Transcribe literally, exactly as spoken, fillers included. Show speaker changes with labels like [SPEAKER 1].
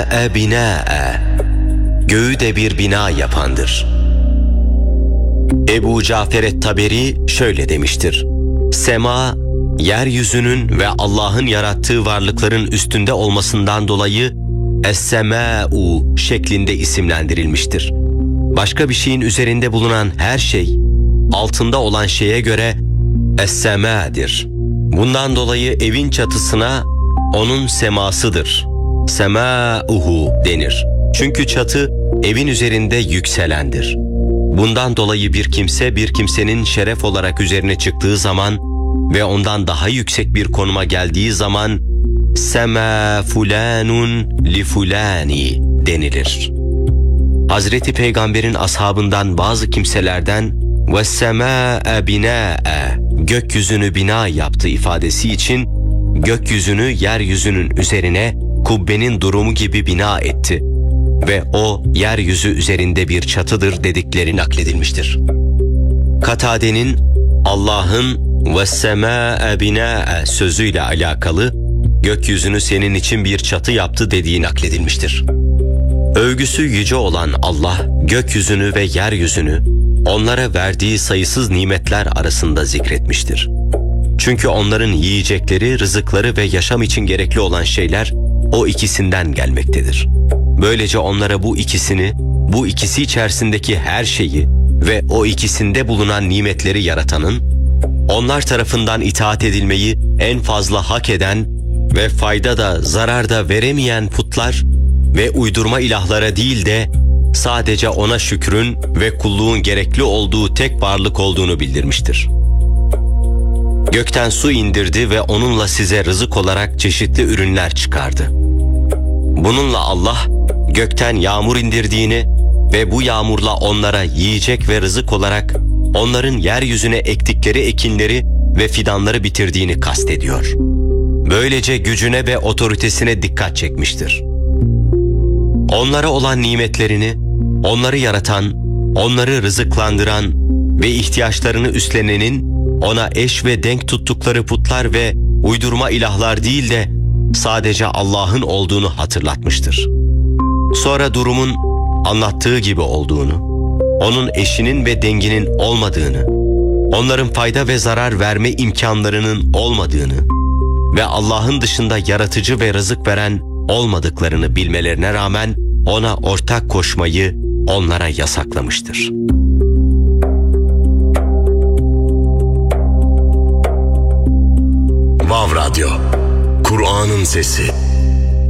[SPEAKER 1] e binâe, göğü de bir bina yapandır. Ebu Cafer et-Taberi şöyle demiştir: Sema, yeryüzünün ve Allah'ın yarattığı varlıkların üstünde olmasından dolayı Es-Semâ'u şeklinde isimlendirilmiştir. Başka bir şeyin üzerinde bulunan her şey, altında olan şeye göre Es-Semâ'dir. Bundan dolayı evin çatısına onun semasıdır, Semâ'uhu denir. Çünkü çatı evin üzerinde yükselendir. Bundan dolayı bir kimse bir kimsenin şeref olarak üzerine çıktığı zaman ve ondan daha yüksek bir konuma geldiği zaman Semâ fulanun li fulani denilir. Hazreti Peygamber'in ashabından bazı kimselerden ve semâe binâe, gökyüzünü bina yaptı ifadesi için gökyüzünü yeryüzünün üzerine kubbenin durumu gibi bina etti ve o yeryüzü üzerinde bir çatıdır dedikleri nakledilmiştir. Katade'nin Allah'ın ve semâe binâe sözüyle alakalı gökyüzünü senin için bir çatı yaptı dediği nakledilmiştir. Övgüsü yüce olan Allah gökyüzünü ve yeryüzünü onlara verdiği sayısız nimetler arasında zikretmiştir. Çünkü onların yiyecekleri, rızıkları ve yaşam için gerekli olan şeyler o ikisinden gelmektedir. Böylece onlara bu ikisini, bu ikisi içerisindeki her şeyi ve o ikisinde bulunan nimetleri yaratanın, onlar tarafından itaat edilmeyi en fazla hak eden ve fayda da zarar da veremeyen putlar ve uydurma ilahlara değil de sadece ona şükrün ve kulluğun gerekli olduğu tek varlık olduğunu bildirmiştir. Gökten su indirdi ve onunla size rızık olarak çeşitli ürünler çıkardı. Bununla Allah gökten yağmur indirdiğini ve bu yağmurla onlara yiyecek ve rızık olarak onların yeryüzüne ektikleri ekinleri ve fidanları bitirdiğini kastediyor. Böylece gücüne ve otoritesine dikkat çekmiştir. Onlara olan nimetlerini, onları yaratan, onları rızıklandıran ve ihtiyaçlarını üstlenenin ona eş ve denk tuttukları putlar ve uydurma ilahlar değil de sadece Allah'ın olduğunu hatırlatmıştır. Sonra durumun anlattığı gibi olduğunu, onun eşinin ve denginin olmadığını, onların fayda ve zarar verme imkanlarının olmadığını ve Allah'ın dışında yaratıcı ve rızık veren olmadıklarını bilmelerine rağmen ona ortak koşmayı onlara yasaklamıştır.
[SPEAKER 2] Vav Radyo, Kur'an'ın sesi.